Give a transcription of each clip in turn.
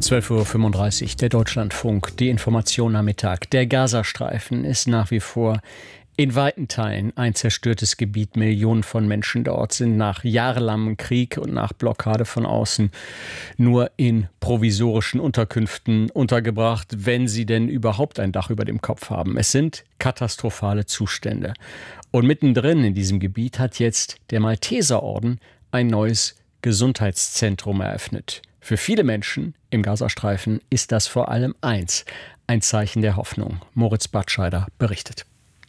12:35 Uhr, der Deutschlandfunk, die Information am Mittag. Der Gazastreifen ist nach wie vor in weiten Teilen ein zerstörtes Gebiet. Millionen von Menschen dort sind nach jahrelangem Krieg und nach Blockade von außen nur in provisorischen Unterkünften untergebracht, wenn sie denn überhaupt ein Dach über dem Kopf haben. Es sind katastrophale Zustände. Und mittendrin in diesem Gebiet hat jetzt der Malteserorden ein neues Gesundheitszentrum eröffnet. Für viele Menschen im Gazastreifen ist das vor allem ein Zeichen der Hoffnung. Moritz Batscheider berichtet.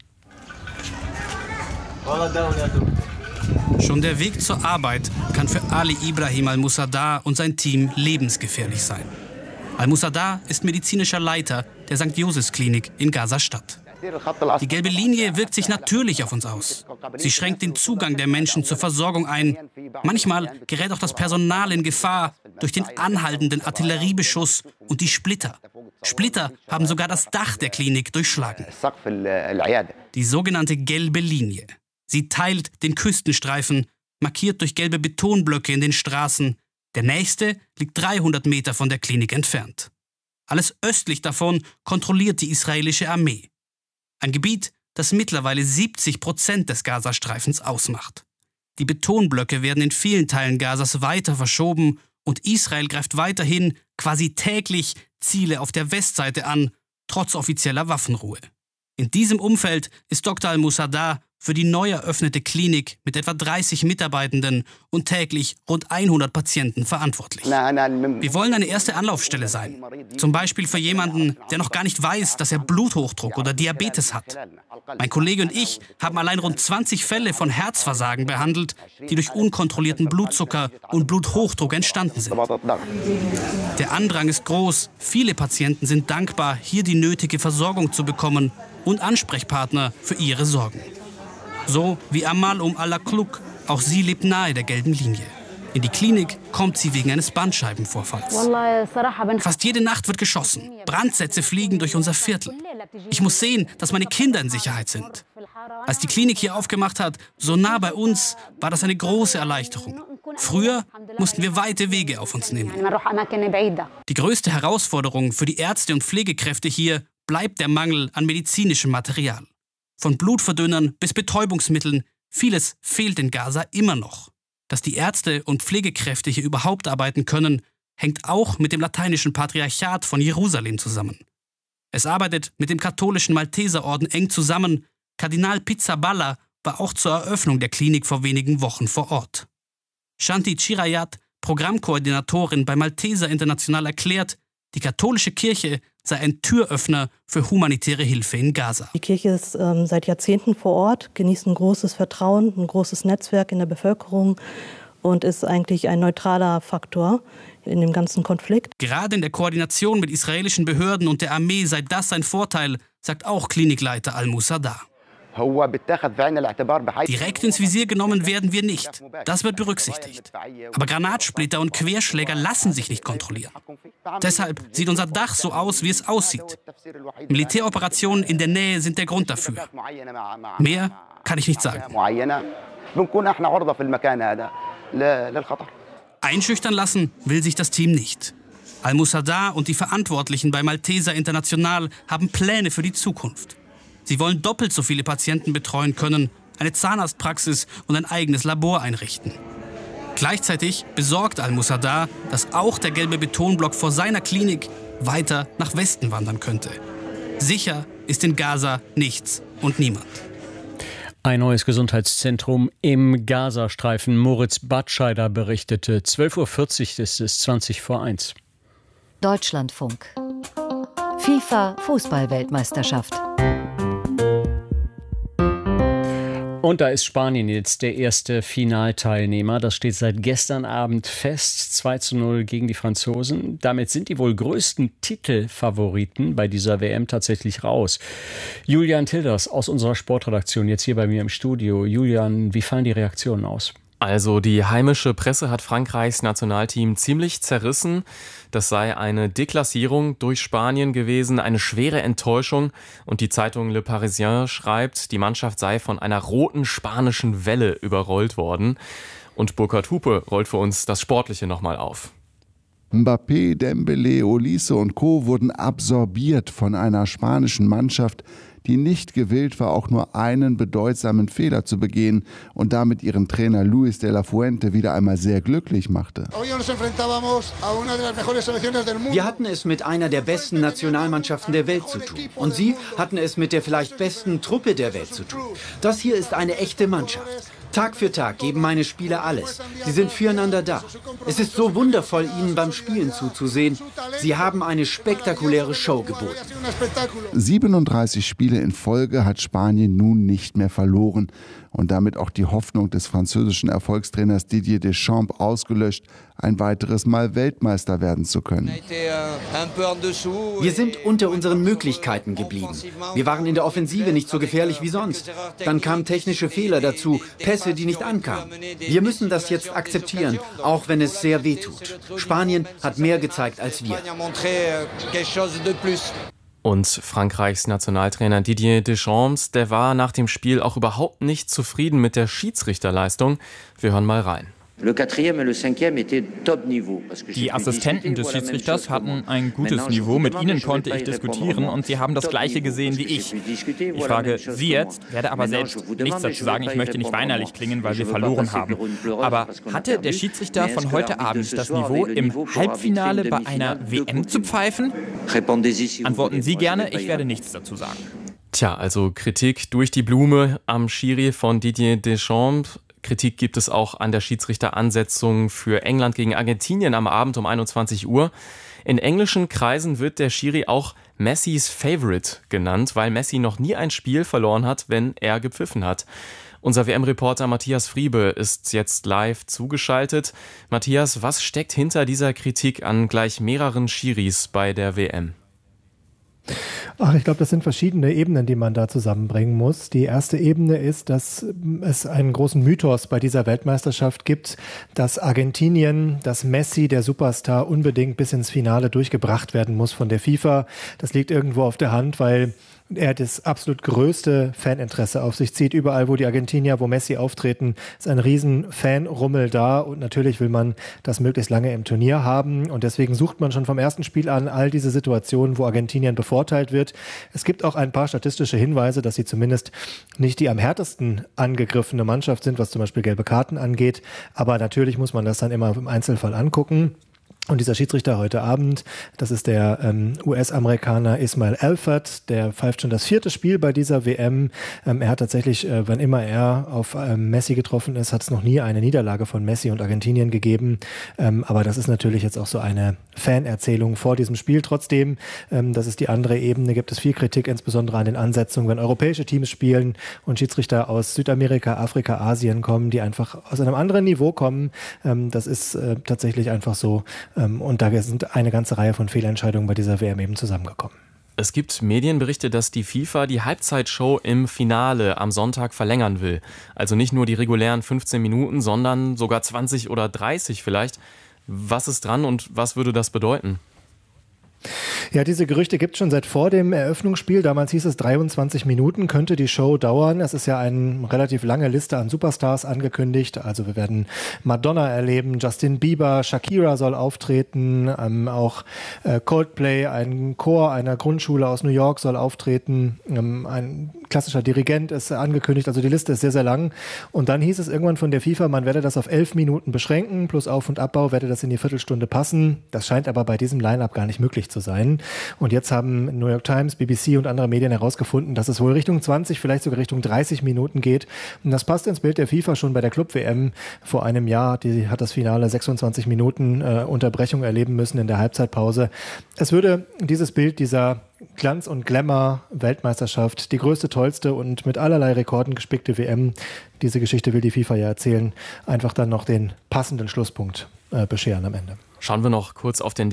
Schon der Weg zur Arbeit kann für Ali Ibrahim al-Musadar und sein Team lebensgefährlich sein. Al-Musadar ist medizinischer Leiter der St. Josephs-Klinik in Gaza-Stadt. Die gelbe Linie wirkt sich natürlich auf uns aus. Sie schränkt den Zugang der Menschen zur Versorgung ein. Manchmal gerät auch das Personal in Gefahr durch den anhaltenden Artilleriebeschuss und die Splitter. Splitter haben sogar das Dach der Klinik durchschlagen. Die sogenannte gelbe Linie. Sie teilt den Küstenstreifen, markiert durch gelbe Betonblöcke in den Straßen. Der nächste liegt 300 Meter von der Klinik entfernt. Alles östlich davon kontrolliert die israelische Armee. Ein Gebiet, das mittlerweile 70% des Gazastreifens ausmacht. Die Betonblöcke werden in vielen Teilen Gazas weiter verschoben und Israel greift weiterhin quasi täglich Ziele auf der Westseite an, trotz offizieller Waffenruhe. In diesem Umfeld ist Dr. al-Musadar für die neu eröffnete Klinik mit etwa 30 Mitarbeitenden und täglich rund 100 Patienten verantwortlich. Wir wollen eine erste Anlaufstelle sein. Zum Beispiel für jemanden, der noch gar nicht weiß, dass er Bluthochdruck oder Diabetes hat. Mein Kollege und ich haben allein rund 20 Fälle von Herzversagen behandelt, die durch unkontrollierten Blutzucker und Bluthochdruck entstanden sind. Der Andrang ist groß. Viele Patienten sind dankbar, hier die nötige Versorgung zu bekommen und Ansprechpartner für ihre Sorgen. So wie Amal al-Kluk, auch sie lebt nahe der gelben Linie. In die Klinik kommt sie wegen eines Bandscheibenvorfalls. Fast jede Nacht wird geschossen. Brandsätze fliegen durch unser Viertel. Ich muss sehen, dass meine Kinder in Sicherheit sind. Als die Klinik hier aufgemacht hat, so nah bei uns, war das eine große Erleichterung. Früher mussten wir weite Wege auf uns nehmen. Die größte Herausforderung für die Ärzte und Pflegekräfte hier bleibt der Mangel an medizinischem Material. Von Blutverdünnern bis Betäubungsmitteln, vieles fehlt in Gaza immer noch. Dass die Ärzte und Pflegekräfte hier überhaupt arbeiten können, hängt auch mit dem lateinischen Patriarchat von Jerusalem zusammen. Es arbeitet mit dem katholischen Malteserorden eng zusammen. Kardinal Pizzaballa war auch zur Eröffnung der Klinik vor wenigen Wochen vor Ort. Shanti Chirayat, Programmkoordinatorin bei Malteser International, erklärt, die katholische Kirche sei ein Türöffner für humanitäre Hilfe in Gaza. Die Kirche ist seit Jahrzehnten vor Ort, genießt ein großes Vertrauen, ein großes Netzwerk in der Bevölkerung und ist eigentlich ein neutraler Faktor in dem ganzen Konflikt. Gerade in der Koordination mit israelischen Behörden und der Armee sei das ein Vorteil, sagt auch Klinikleiter al-Musadar. Direkt ins Visier genommen werden wir nicht. Das wird berücksichtigt. Aber Granatsplitter und Querschläger lassen sich nicht kontrollieren. Deshalb sieht unser Dach so aus, wie es aussieht. Militäroperationen in der Nähe sind der Grund dafür. Mehr kann ich nicht sagen. Einschüchtern lassen will sich das Team nicht. Al-Musadar und die Verantwortlichen bei Malteser International haben Pläne für die Zukunft. Sie wollen doppelt so viele Patienten betreuen können, eine Zahnarztpraxis und ein eigenes Labor einrichten. Gleichzeitig besorgt al-Musadar, dass auch der gelbe Betonblock vor seiner Klinik weiter nach Westen wandern könnte. Sicher ist in Gaza nichts und niemand. Ein neues Gesundheitszentrum im Gazastreifen. Moritz Batscheider berichtete. 12:40 Uhr ist es, 20:01. Deutschlandfunk. FIFA-Fußball-Weltmeisterschaft. Und da ist Spanien jetzt der erste Finalteilnehmer. Das steht seit gestern Abend fest. 2:0 gegen die Franzosen. Damit sind die wohl größten Titelfavoriten bei dieser WM tatsächlich raus. Julian Tilders aus unserer Sportredaktion jetzt hier bei mir im Studio. Julian, wie fallen die Reaktionen aus? Also die heimische Presse hat Frankreichs Nationalteam ziemlich zerrissen. Das sei eine Deklassierung durch Spanien gewesen, eine schwere Enttäuschung. Und die Zeitung Le Parisien schreibt, die Mannschaft sei von einer roten spanischen Welle überrollt worden. Und Burkhard Hupe rollt für uns das Sportliche nochmal auf. Mbappé, Dembélé, Olise und Co. wurden absorbiert von einer spanischen Mannschaft, die nicht gewillt war, auch nur einen bedeutsamen Fehler zu begehen und damit ihren Trainer Luis de la Fuente wieder einmal sehr glücklich machte. Wir hatten es mit einer der besten Nationalmannschaften der Welt zu tun. Und sie hatten es mit der vielleicht besten Truppe der Welt zu tun. Das hier ist eine echte Mannschaft. Tag für Tag geben meine Spieler alles. Sie sind füreinander da. Es ist so wundervoll, ihnen beim Spielen zuzusehen. Sie haben eine spektakuläre Show geboten. 37 Spiele in Folge hat Spanien nun nicht mehr verloren und damit auch die Hoffnung des französischen Erfolgstrainers Didier Deschamps ausgelöscht, ein weiteres Mal Weltmeister werden zu können. Wir sind unter unseren Möglichkeiten geblieben. Wir waren in der Offensive nicht so gefährlich wie sonst. Dann kamen technische Fehler dazu, Pässe, die nicht ankamen. Wir müssen das jetzt akzeptieren, auch wenn es sehr weh tut. Spanien hat mehr gezeigt als wir. Und Frankreichs Nationaltrainer Didier Deschamps, der war nach dem Spiel auch überhaupt nicht zufrieden mit der Schiedsrichterleistung. Wir hören mal rein. Die Assistenten des Schiedsrichters hatten ein gutes Niveau, mit ihnen konnte ich diskutieren und sie haben das Gleiche gesehen wie ich. Ich frage Sie jetzt, werde aber selbst nichts dazu sagen, ich möchte nicht weinerlich klingen, weil wir verloren haben. Aber hatte der Schiedsrichter von heute Abend das Niveau, im Halbfinale bei einer WM zu pfeifen? Antworten Sie gerne, ich werde nichts dazu sagen. Tja, also Kritik durch die Blume am Schiri von Didier Deschamps. Kritik gibt es auch an der Schiedsrichteransetzung für England gegen Argentinien am Abend um 21 Uhr. In englischen Kreisen wird der Schiri auch Messis Favorite genannt, weil Messi noch nie ein Spiel verloren hat, wenn er gepfiffen hat. Unser WM-Reporter Matthias Friebe ist jetzt live zugeschaltet. Matthias, was steckt hinter dieser Kritik an gleich mehreren Schiris bei der WM? Ach, ich glaube, das sind verschiedene Ebenen, die man da zusammenbringen muss. Die erste Ebene ist, dass es einen großen Mythos bei dieser Weltmeisterschaft gibt, dass Argentinien, dass Messi, der Superstar, unbedingt bis ins Finale durchgebracht werden muss von der FIFA. Das liegt irgendwo auf der Hand, weil er das absolut größte Faninteresse auf sich zieht. Überall, wo die Argentinier, wo Messi auftreten, ist ein riesen Fanrummel da. Und natürlich will man das möglichst lange im Turnier haben. Und deswegen sucht man schon vom ersten Spiel an all diese Situationen, wo Argentinien bevorteilt wird. Es gibt auch ein paar statistische Hinweise, dass sie zumindest nicht die am härtesten angegriffene Mannschaft sind, was zum Beispiel gelbe Karten angeht. Aber natürlich muss man das dann immer im Einzelfall angucken. Und dieser Schiedsrichter heute Abend, das ist der US-Amerikaner Ismail Alford, der pfeift schon das 4. Spiel bei dieser WM. Er hat tatsächlich, wann immer er auf Messi getroffen ist, hat es noch nie eine Niederlage von Messi und Argentinien gegeben. Aber das ist natürlich jetzt auch so eine Fanerzählung vor diesem Spiel. Trotzdem, das ist die andere Ebene, gibt es viel Kritik, insbesondere an den Ansetzungen, wenn europäische Teams spielen und Schiedsrichter aus Südamerika, Afrika, Asien kommen, die einfach aus einem anderen Niveau kommen. Das ist tatsächlich einfach so. Und da sind eine ganze Reihe von Fehlentscheidungen bei dieser WM eben zusammengekommen. Es gibt Medienberichte, dass die FIFA die Halbzeitshow im Finale am Sonntag verlängern will. Also nicht nur die regulären 15 Minuten, sondern sogar 20 oder 30 vielleicht. Was ist dran und was würde das bedeuten? Ja, diese Gerüchte gibt es schon seit vor dem Eröffnungsspiel. Damals hieß es, 23 Minuten könnte die Show dauern. Es ist ja eine relativ lange Liste an Superstars angekündigt. Also wir werden Madonna erleben, Justin Bieber, Shakira soll auftreten, auch Coldplay, ein Chor einer Grundschule aus New York soll auftreten, ein klassischer Dirigent ist angekündigt. Also die Liste ist sehr, sehr lang. Und dann hieß es irgendwann von der FIFA, man werde das auf 11 Minuten beschränken, plus Auf- und Abbau werde das in die Viertelstunde passen. Das scheint aber bei diesem Line-Up gar nicht möglich zu sein. Und jetzt haben New York Times, BBC und andere Medien herausgefunden, dass es wohl Richtung 20, vielleicht sogar Richtung 30 Minuten geht. Und das passt ins Bild der FIFA schon bei der Club-WM vor einem Jahr. Die hat das Finale 26 Minuten Unterbrechung erleben müssen in der Halbzeitpause. Es würde dieses Bild dieser Glanz- und Glamour-Weltmeisterschaft, die größte, tollste und mit allerlei Rekorden gespickte WM, diese Geschichte will die FIFA ja erzählen, einfach dann noch den passenden Schlusspunkt bescheren am Ende. Schauen wir noch kurz auf den